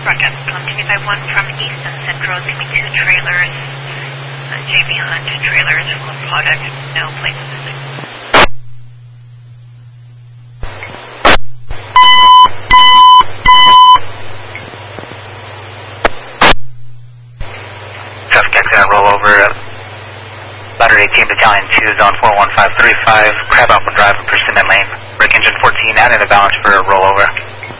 Rocket. 251 from Easton Central. Give me 2 trailers. JB Hunt trailers. Product. No plate missing. Traffic gonna roll over Ladder 18 Battalion 2, Zone 41535, Crab Alpha Drive and Persimmon Lane. Break engine 14 out in the balance for a rollover.